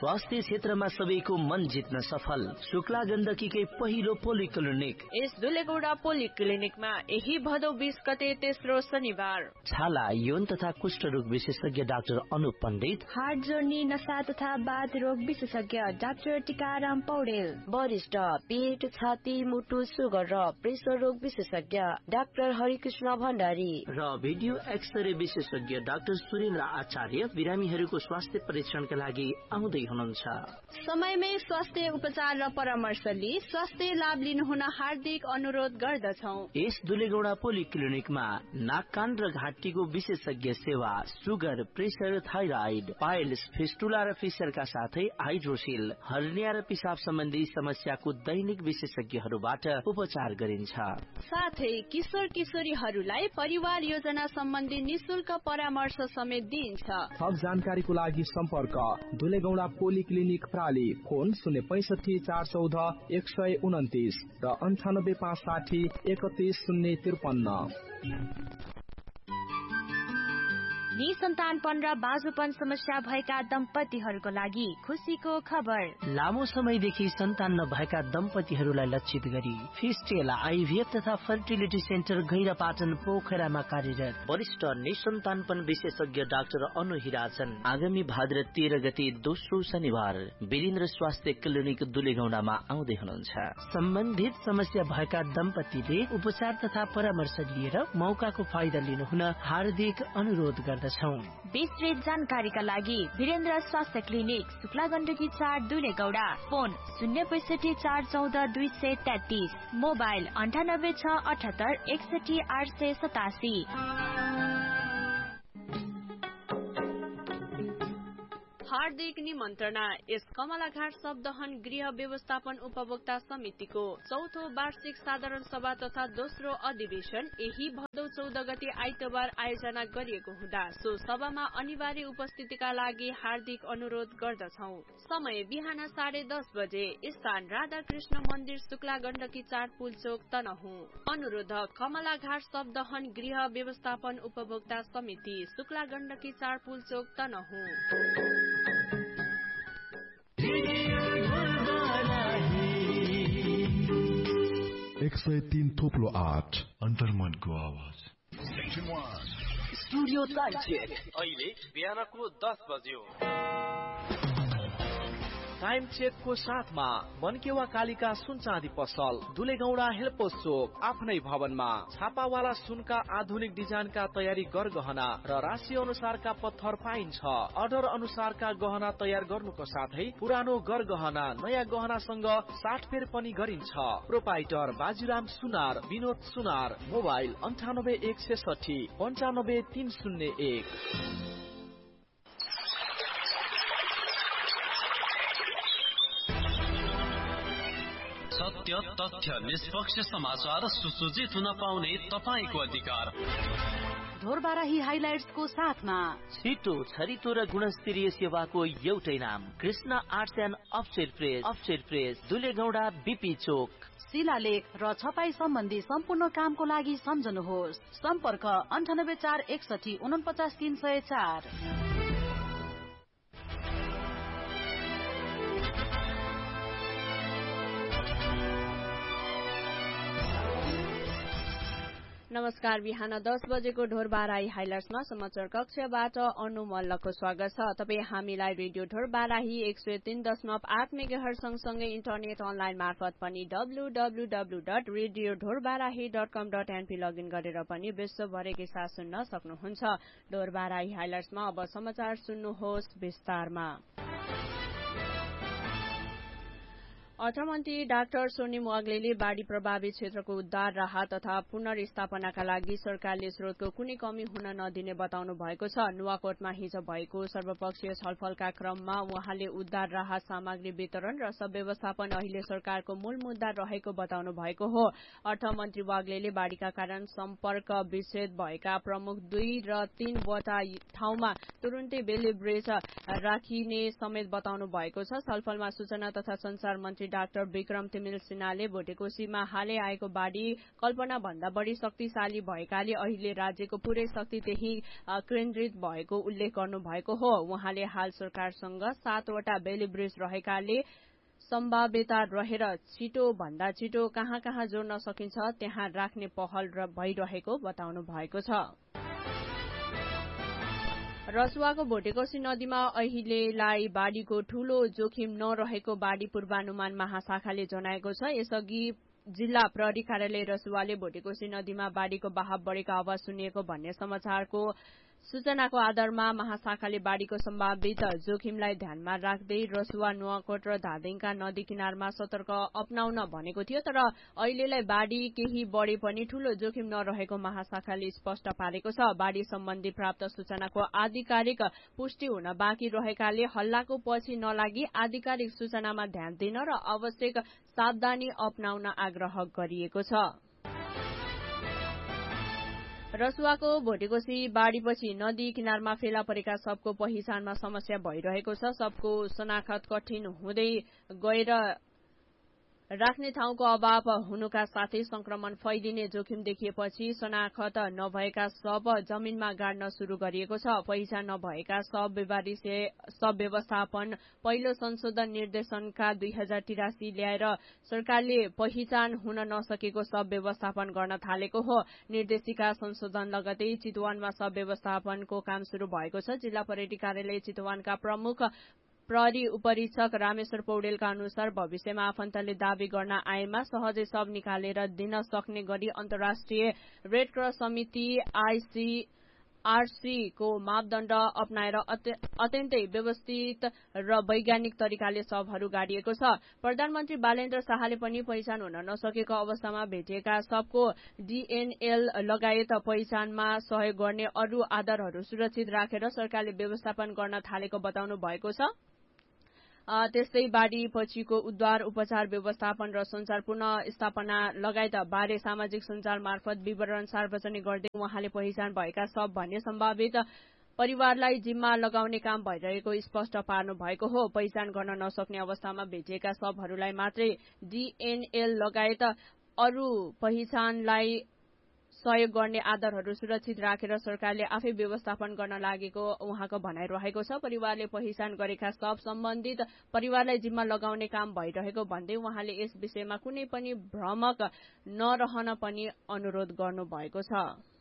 स्वास्थ्य क्षेत्रमा सबैको मन जित्न सफल शुक्ला गण्डकीकै पहिलो पोलिक्लिनिक। यस दुलेगौडा पोलिक्लिनिकमा यही भदौ 20 गते तेस्रो शनिबार छाला, यौन तथा कुष्ठ रोग विशेषज्ञ डाक्टर अनुप पण्डित, हार्ट जोर्नी, नसा तथा बाथ रोग विशेषज्ञ डाक्टर टिकाराम पौडेल, वरिष्ठ पेट, छाती, मुटु, सुगर र प्रेसर रोग विशेषज्ञ डाक्टर हरिकृष्ण भण्डारी र भिडियो एक्सरे विशेषज्ञ डाक्टर सुरेन्द्र आचार्य बिरामीहरूको स्वास्थ्य परीक्षणका लागि आउँदै हुनुहुन्छ। समयमै स्वास्थ्य उपचार र परामर्श लिई स्वास्थ्य लाभ लिनुहुन हार्दिक अनुरोध गर्दछौ। यस दुलेगौडा पोलिक्लिनिकमा नाक, कान र घाँटीको विशेषज्ञ सेवा, sugar, pressure, thyroid, piles, fistula र फिसरका साथै हाइड्रोसिल, हर्निया र पिसाब सम्बन्धी समस्याको दैनिक विशेषज्ञहरूबाट उपचार गरिन्छ। साथै किशोर किशोरीहरूलाई परिवार योजना सम्बन्धी निशुल्क परामर्श समेत दिइन्छ। थप जानकारीको लागि सम्पर्क दुलेगौडा पोलिक्लिनिक प्राली, फोन 065 414 129 र 98 560 31 053। निसन्तानपन र बाजुपन समस्या भएका दम्पतिहरूको लागि खुसीको खबर। लामो समयदेखि सन्तान नभएका दम्पतिहरूलाई लक्षित गरी फिस्टेल, आइभीएफ तथा फर्टिलिटी सेन्टर गैरापाटन पोखरामा कार्यरत वरिष्ठ निसन्तानपन विशेषज्ञ डाक्टर अनु हिराचन आगामी भाद्र 13 गते दोस्रो शनिबार वीरेन्द्र स्वास्थ्य क्लिनिक दुलेगौडामा आउँदै हुनुहुन्छ। सम्बन्धित समस्या भएका दम्पतिले उपचार तथा परामर्श लिएर मौकाको फाइदा लिनुहुन हार्दिक अनुरोध गर्दछौं। विस्तृत जानकारीका लागि वीरेन्द्र स्वास्थ्य clinic, Shukla Gandaki 4 दुलेगौडा, phone 065 414 233, mobile 98 678 61 887। हार्दिक निमन्त्रणा यस कमलाघाट सबदहन गृह व्यवस्थापन उपभोक्ता समितिको चौथो वार्षिक साधारण सभा तथा दोस्रो अधिवेशन यही भदौ 14 गते आइतबार आयोजना गरिएको हुँदा सो सभामा अनिवार्य उपस्थितिका लागि हार्दिक अनुरोध गर्दछौ। समय बिहान 10:30 बजे, स्थान राधाकृष्ण मन्दिर, शुक्ला गण्डकी 4 पुलचोक, तनहुँ। अनुरोधक कमलाघाट सबदहन गृह व्यवस्थापन उपभोक्ता समिति, शुक्ला गण्डकी 4 पुलचोक, तनहुँ। 103.8 अन्तर्मनको आवाज। स्टुडियो टाइम चेक अहिले बिहानको 10 बज्यो। टाइम चेकको साथमा मनकेवा कालिका सुन चाँदी पसल, दुलेगौडा हेल्पोस चोक, आफ्नै भवनमा छापावाला सुनका आधुनिक डिजाइनका तयारी गरगहना र राशि अनुसारका पत्थर पाइन्छ। अर्डर अनुसारका गहना तयार गर्नुको साथै पुरानो गरगहना नयाँ गहनासँग साटफेर पनि गरिन्छ। प्रोपाइटर बाजीराम सुनार, विनोद सुनार, मोबाइल 98 160 95 301। सत्य, तथ्य, निष्पक्ष समाचार सुसज्जित हुन पाउने तपाईको अधिकार। ढोरबाराही हाइलाइट्सको साथमा छिटो, छरितो र गुणस्तरीय सेवाको एउटै नाम, Krishna arts and offset press, दुलेगौडा BP चोक। शिलालेख र छपाई सम्बन्धी सम्पूर्ण कामको लागि सम्झनुहोस्। सम्पर्क 98 461 49 304। नमस्कार, बिहान 10 बजेको ढोरबाराही हाइलाइट्समा समाचार कक्षबाट अनु मल्लको स्वागत छ। तपाई हामीलाई रेडियो ढोरबाराही 103.8 मेगाहर्ज सँगसँगै इन्टरनेट अनलाइन मार्फत पनि www.radiodhorbarahi.com.np लगइन गरेर पनि विश्वभरिकै साथ सुन्न सक्नुहुन्छ। ढोरबाराही हाइलाइट्समा अब समाचार सुन्नुहोस् विस्तारमा। अर्थमन्त्री डाक्टर स्वर्णिम वाग्लेले बाढ़ी प्रभावित क्षेत्रको उद्धार, राहत तथा पुनर्स्थापनाका लागि सरकारले स्रोतको कुनै कमी हुन नदिने बताउनु भएको छ। नुवाकोटमा हिजो भएको सर्वपक्षीय छलफलका क्रममा उहाँले उद्धार, राहत सामग्री वितरण र सबव्यवस्थापन अहिले सरकारको मूल मुद्दा रहेको बताउनु भएको हो। अर्थमन्त्री वाग्लेले बाढ़ीका कारण सम्पर्क विच्छेद भएका प्रमुख 2 र 3 वटा ठाउँमा तुरुन्तै बेली ब्रिज राखिने समेत बताउनु भएको छ। छलफलमा सूचना तथा संचार मन्त्री मन्त्री डाक्टर विक्रम तिमिल सिन्हाले भोटेकोशीमा हालै आएको बाढ़ी कल्पना भन्दा बढ़ी शक्तिशाली भएकाले अहिले राज्यको पूरै शक्ति त्यही केन्द्रित भएको उल्लेख गर्नुभएको हो। उहाँले हाल सरकारसँग 7 वटा बेली ब्रिज रहेकाले सम्भाव्यता रहेर छिटो भन्दा छिटो कहाँ कहाँ जोड्न सकिन्छ त्यहाँ राख्ने पहल भइरहेको बताउनु भएको छ। रसुवाको भोटेकोशी नदीमा अहिलेलाई बाढ़ीको ठूलो जोखिम नरहेको बाढ़ी पूर्वानुमान महाशाखाले जनाएको छ। यसअघि जिल्ला प्रहरी कार्यालय रसुवाले भोटेकोशी नदीमा बाढ़ीको बहाव बढ़ेको आवाज सुनिएको भन्ने समाचारको सूचनाको आधारमा महाशाखाले बाढ़ीको सम्भावित जोखिमलाई ध्यानमा राख्दै रसुवा, नुवाकोट र धादिङका नदी किनारमा सतर्क अपनाउन भनेको थियो। तर अहिलेलाई बाढ़ी केही बढ़े पनि ठूलो जोखिम नरहेको महाशाखाले स्पष्ट पारेको छ। बाढ़ी सम्बन्धी प्राप्त सूचनाको आधिकारिक पुष्टि हुन बाँकी रहेकाले हल्लाको पछि नलागी आधिकारिक सूचनामा ध्यान दिन र आवश्यक सावधानी अपनाउन आग्रह गरिएको छ। रसुवाको भोटेकोशी बाढ़ीपछि नदी किनारमा फेला परेका शवको पहिचानमा समस्या भइरहेको छ। शवको शनाखत कठिन हुँदै गएर राख्ने ठाउँको अभाव हुनुका साथै संक्रमण फैलिने जोखिम देखिएपछि शनाखत नभएका शव जमिनमा गाड्न शुरू गरिएको छ। पहिचान नभएका शव व्यवस्थापन पहिलो संशोधन निर्देशनका 2083 ल्याएर सरकारले पहिचान हुन नसकेको शव व्यवस्थापन गर्न थालेको हो। निर्देशिका संशोधन लगतै चितवनमा शव व्यवस्थापनको काम शुरू भएको छ। जिल्ला प्रहरी कार्यालय चितवनका प्रमुख प्रहरी उपरीक्षक रामेश्वर पौडेलका अनुसार भविष्यमा आफन्तले दावी गर्न आएमा सहजै शव निकालेर दिन सक्ने गरी अन्तर्राष्ट्रिय रेड क्रस समिति ICRC को मापदण्ड अपनाएर अत्यन्तै व्यवस्थित र वैज्ञानिक तरिकाले शवहरू गाडिएको छ। प्रधानमन्त्री बालेन्द्र शाहले पनि पहिचान हुन नसकेको अवस्थामा भेटिएका शवको DNL लगायत पहिचानमा सहयोग गर्ने अरू आधारहरू सुरक्षित राखेर सरकारले व्यवस्थापन गर्न थालेको बताउनु भएको छ। त्यस्तै बाढ़ी पछिको उद्धार, उपचार, व्यवस्थापन र संचार पुनः स्थापना लगायत बारे सामाजिक सञ्जाल मार्फत विवरण सार्वजनिक गर्दै उहाँले पहिचान भएका शव भन्ने सम्भावित परिवारलाई जिम्मा लगाउने काम भइरहेको स्पष्ट पार्नु भएको हो। पहिचान गर्न नसक्ने अवस्थामा भेटिएका शवहरूलाई मात्रै DNL लगायत अरू पहिचानलाई सहयोग गर्ने आधारहरू सुरक्षित राखेर सरकारले आफै व्यवस्थापन गर्न लागेको उहाँको भनाइ रहेको छ। परिवारले पहिचान गरेका शव सम्बन्धित परिवारलाई जिम्मा लगाउने काम भइरहेको भन्दै उहाँले यस विषयमा कुनै पनि भ्रमक नरहन पनि अनुरोध गर्नुभएको छ।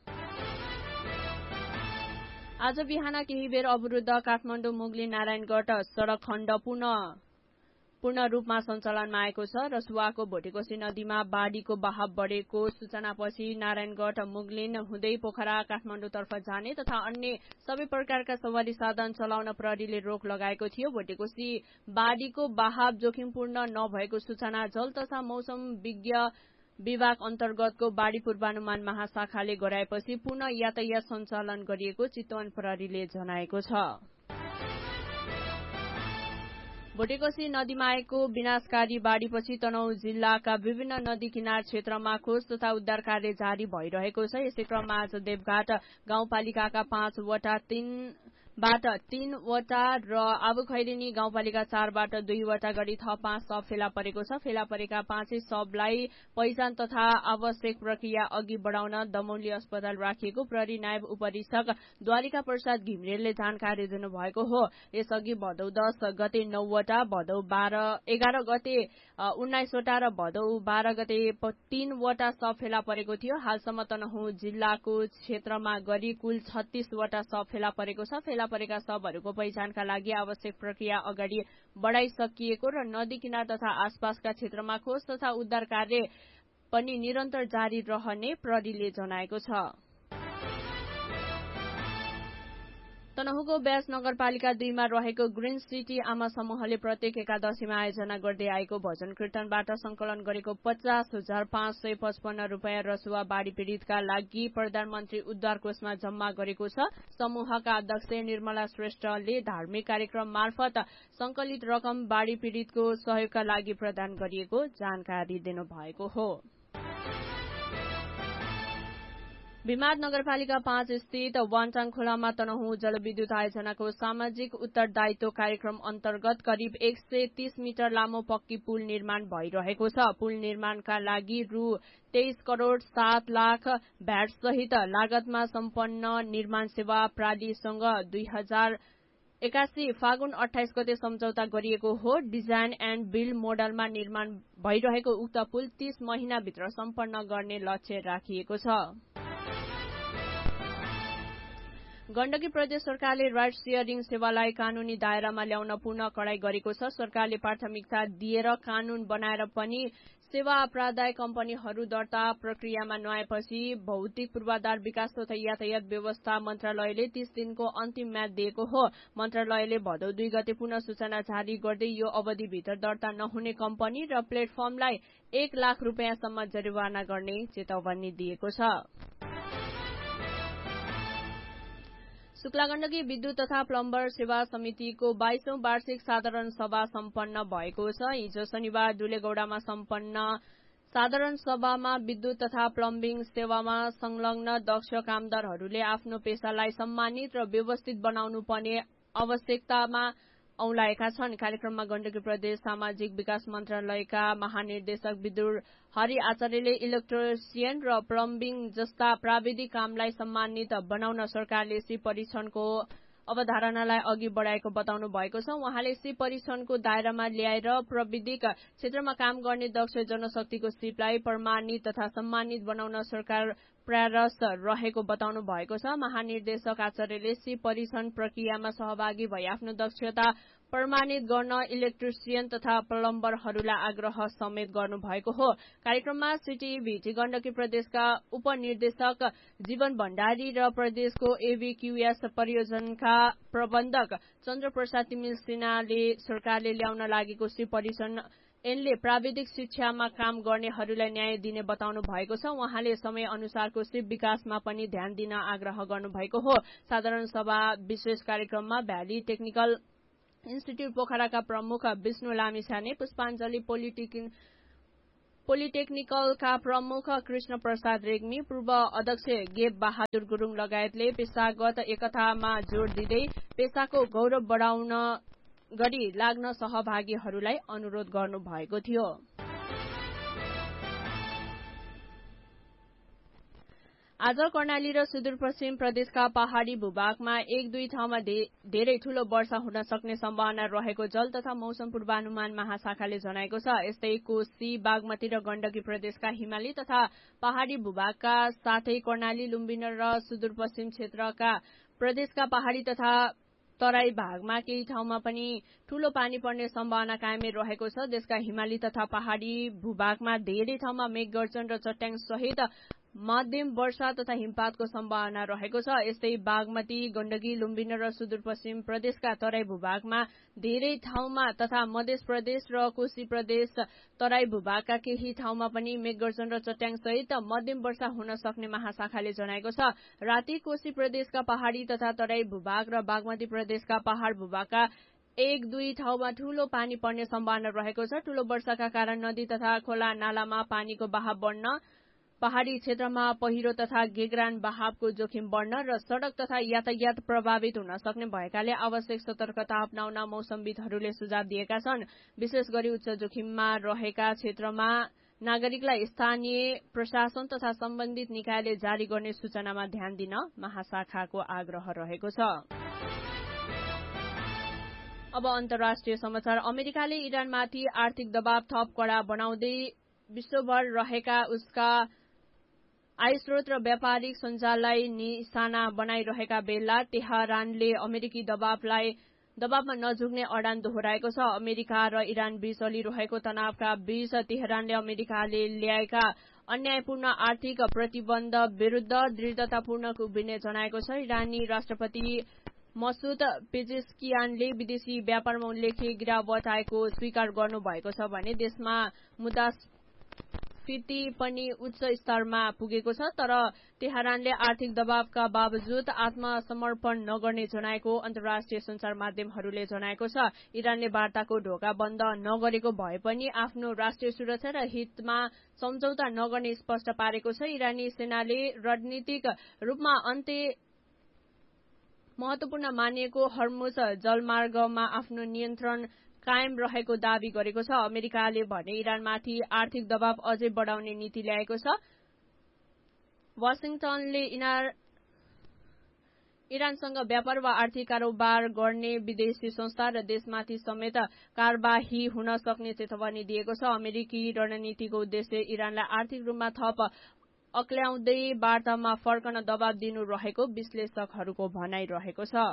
आज बिहान केही बेर अवरुद्ध काठमाडौँ मुगली नारायणगढ सड़क खण्ड पूर्ण रूपमा सञ्चालनमा आएको छ। रसुवाको भोटेकोशी नदीमा बाढ़ीको बहाव बढ़ेको सूचनापछि नारायणगढ मुगलिन हुँदै पोखरा काठमाडौँतर्फ जाने तथा अन्य सबै प्रकारका सवारी साधन चलाउन प्रहरीले रोक लगाएको थियो। भोटेकोशी बाढ़ीको बहाव जोखिमपूर्ण नभएको सूचना जल तथा मौसम विज्ञ विभाग अन्तर्गतको बाढ़ी पूर्वानुमान महाशाखाले गराएपछि पुनः यातायात सञ्चालन गरिएको चितवन प्रहरीले जनाएको छ। भोटेकोशी नदीमा आएको विनाशकारी बाढ़ीपछि तनहुँ जिल्लाका विभिन्न नदी किनार क्षेत्रमा खोज तथा उद्धार कार्य जारी भइरहेको छ। यसै क्रममा आज देवघाट गाउँपालिकाका 5 वटा 3 वटा र आबुखैरेनी गाउँपालिका 4 बाट 2 वटा गरी थप 5 शव फेला परेको छ। फेला परेका 5 शवलाई पहिचान तथा आवश्यक प्रक्रिया अघि बढ़ाउन दमौली अस्पताल राखिएको प्रहरी नायब उपरीक्षक द्वारिका प्रसाद घिमिरेले जानकारी दिनुभएको हो। यसअघि भदौ 10 गते 9 वटा, भदौ 11 गते 19 वटा र भदौ 12 गते 3 वटा शव फेला परेको थियो। हालसम्म तनहुँ जिल्लाको क्षेत्रमा गरी कुल 36 वटा शव फेला परेको छ। फेला परेका शवहरूको पहिचानका लागि आवश्यक प्रक्रिया अगाडि बढ़ाइसकिएको र नदी किनार तथा आसपासका क्षेत्रमा खोज तथा उद्धार कार्य पनि निरन्तर जारी रहने प्रहरीले जनाएको छ। तनहुँको ब्यास नगरपालिका 2 मा रहेको ग्रीन सिटी आमा समूहले प्रत्येक एकादशीमा आयोजना गर्दै आएको भजन कीर्तनबाट संकलन गरेको 50,555 रूपियाँ रसुवा बाढ़ी पीड़ितका लागि प्रधानमन्त्री उद्धार कोषमा जम्मा गरेको छ। समूहका अध्यक्ष निर्मला श्रेष्ठले धार्मिक कार्यक्रम मार्फत संकलित रकम बाढ़ी पीड़ितको सहयोगका लागि प्रदान गरिएको जानकारी दिनुभएको हो। बिमाद नगरपालिका 5 स्थित वानटाङ खोलामा तनहुँ जलविद्युत आयोजनाको सामाजिक उत्तरदायित्व कार्यक्रम अन्तर्गत करिब 130 मिटर लामो पक्की पुल निर्माण भइरहेको छ। पुल निर्माणका लागि रु 23 करोड़ 7 लाख भ्याट सहित लागतमा सम्पन्न निर्माण सेवा प्रालिसँग 2081 फागुन 28 गते सम्झौता गरिएको हो। डिजाइन एन्ड बिल्ड मोडलमा निर्माण भइरहेको उक्त पुल 30 महिनाभित्र सम्पन्न गर्ने लक्ष्य राखिएको छ। गण्डकी प्रदेश सरकारले राइट शेयरिङ सेवालाई कानूनी दायरामा ल्याउन पुनः कडाई गरेको छ। सरकारले प्राथमिकता दिएर कानून बनाएर पनि सेवा प्रादाय कम्पनीहरू दर्ता प्रक्रियामा नआएपछि भौतिक पूर्वाधार विकास तथा यातायात व्यवस्था मन्त्रालयले 30 दिनको अन्तिम म्याद दिएको हो। मन्त्रालयले भदौ 2 गते पुनः सूचना जारी गर्दै यो अवधिभित्र दर्ता नहुने कम्पनी र प्लेटफर्मलाई 1 लाख रुपियाँसम्म जरिवाना गर्ने चेतावनी दिएको छ। शुक्लागण्डकी विद्युत तथा प्लम्बर सेवा समितिको 22औं वार्षिक साधारण सभा सम्पन्न भएको छ। हिजो शनिबार दुलेगौडामा सम्पन्न साधारण सभामा विद्युत तथा प्लम्बिङ सेवामा संलग्न दक्ष कामदारहरूले आफ्नो पेशालाई सम्मानित र व्यवस्थित बनाउनु पर्ने आवश्यकतामा औंलाएका छन्। कार्यक्रममा गण्डकी प्रदेश सामाजिक विकास मन्त्रालयका महानिर्देशक विदुर हरि आचार्यले इलेक्ट्रिसियन र प्लम्बिङ जस्ता प्राविधिक कामलाई सम्मानित बनाउन सरकारले सी परीक्षणको अवधारणालाई अघि बढ़ाएको बताउनु भएको छ। उहाँले सी परीक्षणको दायरामा ल्याएर प्रविधिक क्षेत्रमा काम गर्ने दक्ष जनशक्तिको सिपलाई प्रमाणित तथा सम्मानित बनाउन सरकार प्रयासरत रहेको बताउनु भएको छ। महानिर्देशक आचार्यले सी परीक्षण प्रक्रियामा सहभागी भई आफ्नो दक्षता प्रमाणित गर्न इलेक्ट्रिसियन तथा प्लम्बरहरूलाई आग्रह समेत गर्नु भएको हो। कार्यक्रममा सीटीभीटी गण्डकी प्रदेशका उपनिर्देशक जीवन भण्डारी र प्रदेशको एभीक्यूएस परियोजनाका प्रबन्धक चन्द्र प्रसाद तिमिल सिन्हाले सरकारले ल्याउन लागेको सी परीक्षण एनले प्राविधिक शिक्षामा काम गर्नेहरूलाई न्याय दिने बताउनु भएको छ। उहाँले समय अनुसारको सिप विकासमा पनि ध्यान दिन आग्रह गर्नुभएको हो। साधारण सभा विशेष कार्यक्रममा भ्याली टेक्निकल इन्स्टिट्यूट पोखराका प्रमुख विष्णु लामिछाने, पुष्पाञ्जली पोलिटेक्निकलका प्रमुख कृष्ण प्रसाद रेग्मी, पूर्व अध्यक्ष गेब बहादुर गुरूङ लगायतले पेशागत एकतामा जोड़ दिँदै पेशाको गौरव बढाउन गरी लाग्न सहभागीहरूलाई अनुरोध गर्नु भएको थियो। आज कर्णाली र सुदूरपश्चिम प्रदेशका पहाड़ी भूभागमा 1-2 ठाउँमा धेरै ठूलो वर्षा हुन सक्ने सम्भावना रहेको जल तथा मौसम पूर्वानुमान महाशाखाले जनाएको छ। यस्तै कोशी, बागमती र गण्डकी प्रदेशका हिमाली तथा पहाड़ी भूभागका साथै कर्णाली, लुम्बिनी र सुदूरपश्चिम क्षेत्रका प्रदेशका पहाड़ी तथा तराई भागमा केही ठाउँमा पनि ठूलो पानी पर्ने सम्भावना कायमै रहेको छ। देशका हिमाली तथा पहाड़ी भूभागमा धेरै ठाउँमा मेघगर्जन र चट्याङ सहित मध्यम वर्षा तथा हिमपातको सम्भावना रहेको छ। यस्तै बागमती, गण्डकी, लुम्बिनी र सुदूरपश्चिम प्रदेशका तराई भूभागमा धेरै ठाउँमा तथा मध्य प्रदेश र कोशी प्रदेश तराई भूभागका केही ठाउँमा पनि मेघगर्जन र चट्याङ सहित मध्यम वर्षा हुन सक्ने महाशाखाले जनाएको छ। राति कोशी प्रदेशका पहाड़ी तथा तराई भूभाग र बागमती प्रदेशका पहाड़ भूभागका 1-2 ठाउँमा ठूलो पानी पर्ने सम्भावना रहेको छ। ठूलो वर्षाका कारण नदी तथा खोला नालामा पानीको बहाव बढ्न, पहाड़ी क्षेत्रमा पहिरो तथा गेग्रान बहावको जोखिम बढ्न र सड़क तथा यातायात प्रभावित हुन सक्ने भएकाले आवश्यक सतर्कता अपनाउन मौसमविदहरूले सुझाव दिएका छन्। विशेष गरी उच्च जोखिममा रहेका क्षेत्रमा नागरिकलाई स्थानीय प्रशासन तथा सम्बन्धित निकायले जारी गर्ने सूचनामा ध्यान दिन महाशाखाको आग्रह रहेको छ। अब अन्तर्राष्ट्रिय समाचार। अमेरिकाले इरानमाथि आर्थिक दबाव थप कड़ा बनाउँदै विश्वभर रहेका उसका आयस्रोत र व्यापारिक सञ्जाललाई निशाना बनाइरहेका बेला तेहरानले अमेरिकी दबावमा नझुक्ने अडान दोहोऱ्याएको छ। अमेरिका र इरान बीच चलिरहेको तनावका बीच तेहरानले अमेरिकाले ल्याएका अन्यायपूर्ण आर्थिक प्रतिबन्ध विरूद्ध दृढतापूर्ण उभिने जनाएको छ। इरानी राष्ट्रपति मसूद पेजेस्कियानले विदेशी व्यापारमा उल्लेख्य गिरावट आएको स्वीकार गर्नुभएको छ भने देशमा मुद्रास्फीति पनि उच्च स्तरमा पुगेको छ, तर तेहरानले आर्थिक दबावका बावजुद आत्मसमर्पण नगर्ने जनाएको अन्तर्राष्ट्रिय सञ्चार माध्यमहरूले जनाएको छ। इरानले वार्ताको ढोका बन्द नगरेको भए पनि आफ्नो राष्ट्रिय सुरक्षा र हितमा सम्झौता नगर्ने स्पष्ट पारेको छ। इरानी सेनाले रणनीतिक रूपमा महत्वपूर्ण मानिएको हर्मुज जलमार्गमा आफ्नो नियन्त्रण कायम रहेको दावी गरेको छ। अमेरिकाले भने इरानमाथि आर्थिक दबाव अझै बढाउने नीति ल्याएको छ। वाशिंगटनले इरानसँग व्यापार वा आर्थिक कारोबार गर्ने विदेशी संस्था र देशमाथि समेत कारबाही हुन सक्ने चेतावनी दिएको छ। अमेरिकी रणनीतिको उद्देश्य इरानलाई आर्थिक रूपमा थप अक्ल्याउँदै वार्तामा फर्कन दबाव दिनु रहेको विश्लेषकहरूको भनाइ रहेको छ।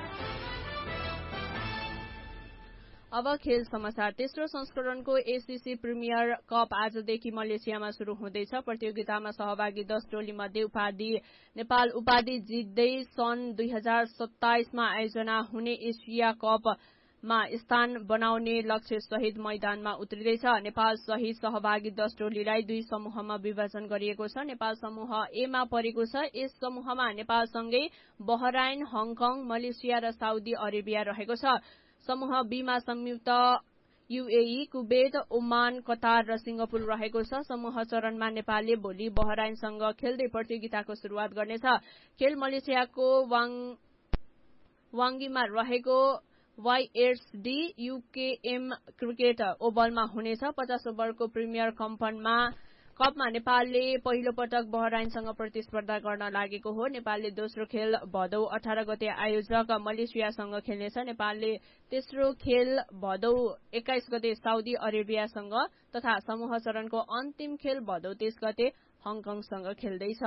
अब खेल समाचार। तेस्रो संस्करणको एसीसी प्रिमियर कप आजदेखि मलेसियामा शुरू हुँदैछ। प्रतियोगितामा सहभागी 10 टोली मध्ये नेपाल उपाधि जित्दै सन् 2027 मा आयोजना हुने एसिया कपमा स्थान बनाउने लक्ष्य सहित मैदानमा उत्रिँदैछ। नेपाल सहित सहभागी 10 टोलीलाई 2 समूहमा विभाजन गरिएको छ। नेपाल समूह ए मा परेको छ। यस समूहमा नेपालसँगै बहराइन, हङकङ, मलेसिया र साउदी अरेबिया रहेको छ। समूह बी मा संयुक्त यूएई, कुवेत, ओमान, कतार र सिंगापुर रहेको छ। समूह चरणमा नेपालले भोलि बहराइनसँग खेल्दै प्रतियोगिताको शुरूआत गर्नेछ। खेल मलेसियाको वाङ्गीमा रहेको वाईएसडी यूकेएम क्रिकेट ओभलमा हुनेछ। 50 ओभरको प्रिमियर कपमा नेपालले पहिलो पटक बहराइनसँग प्रतिस्पर्धा गर्न लागेको हो। नेपालले दोस्रो खेल भदौ 18 गते आयोजक मलेसियासँग खेल्नेछ। नेपालले तेस्रो खेल भदौ 21 गते साउदी अरेबियासँग तथा समूह चरणको अन्तिम खेल भदौ 23 गते हङकङसँग खेल्दैछ।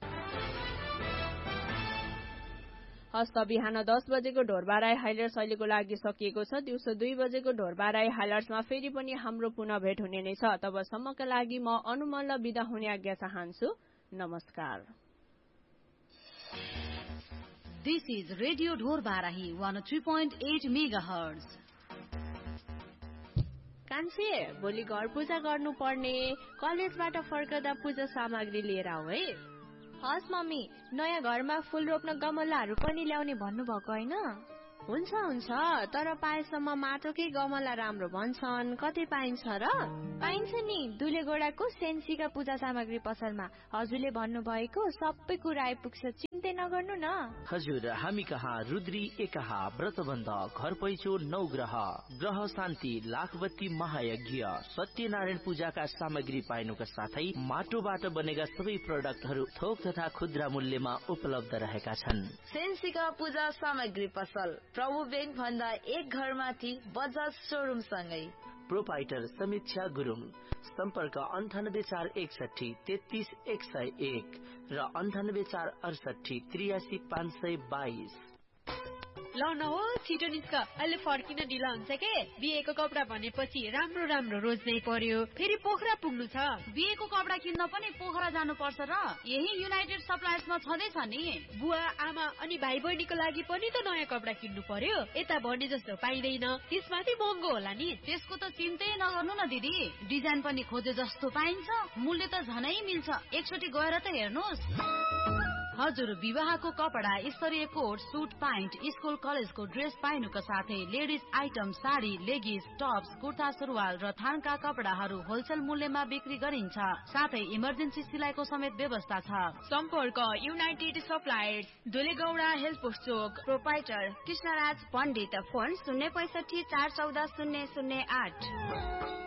हस्त बिहान 10 बजेको ढोरबाराई हाइलाइट्स अहिलेको लागि सकिएको छ। दिउँसो 2 बजेको ढोरबाराई हाइलाइट्समा फेरि पनि हाम्रो पुनः भेट हुने नै छ। तबसम्मका लागि म अनुमल्ल बिदा हुने आज्ञा चाहन्छु। नमस्कार। This is Radio Dhorbarahi 103.8 megahertz. कान्छे, भोलि घर पूजा गर्नुपर्ने, कलेजबाट फर्कदा पूजा सामग्री लिएर आऊ है। हस् मम्मी, नयाँ घरमा फूल रोप्न गमलाहरू पनि ल्याउने भन्नुभएको होइन? हुन्छ, तर पाएसम्म माटोकै गमला राम्रो भन्छन्। कतै पाइन्छ र? पाइन्छ नि, दुलेगोडाको सेन्सीका पूजा सामग्री पसलमा। हजुरले भन्नुभएको सबै कुरा आइपुग्छ, चिन्तै नगर्नु न। हजुर, हामी कहाँ रुद्री एकाहा, व्रतबन्ध, घर पैँचो, 9 ग्रह शान्ति, लाखबत्ती महायज्ञ, सत्यनारायण पूजाका सामग्री पाइनुका साथै माटोबाट बनेका सबै प्रोडक्टहरू थोक तथा खुद्रा मूल्यमा उपलब्ध रहेका छन्। सेन्सीका पूजा सामग्री पसल प्रभु बैंक भन्दा एक घर माथि बजाज शोरूम सँगै। प्रोपाइटर समीक्षा गुरुङ। सम्पर्क 98461 33101 र 98468 83522। ल न हो, छिटो निस्क, अहिले फर्किन ढिला हुन्छ के। बिहेको कपडा भनेपछि राम्रो रोज्नै पर्यो, फेरि पोखरा पुग्नु छ। बिहेको कपडा किन्न पनि पोखरा जानु पर्छ र? यही युनाइटेड सप्लायर्समा छँदैछ नि। बुवा, आमा अनि भाइ बहिनीको लागि पनि त नयाँ कपडा किन्नु पर्यो। यता भने जस्तो पाइँदैन, त्यसमाथि महँगो होला नि। त्यसको त चिन्तै नगर्नु न दिदी, डिजाइन पनि खोजे जस्तो पाइन्छ, मूल्य त झनै मिल्छ। एकचोटि गएर त हेर्नुहोस्। हजुर, विवाहको कपडा, स्तरीय कोट, सुट प्यान्ट, स्कुल कलेजको ड्रेस पाइनुका साथै ladies item, sari, लेगिस, Tops, kurta सुरुवाल र थानका कपडाहरू होलसेल मूल्यमा बिक्री गरिन्छ। साथै इमर्जेन्सी सिलाइको समेत व्यवस्था छ। सम्पर्क युनाइटेड सप्लायर्स, दुलेगौडा हेल्थ पोस्ट चोक। प्रोपाइटर कृष्णराज पण्डित। फोन 065 414 008।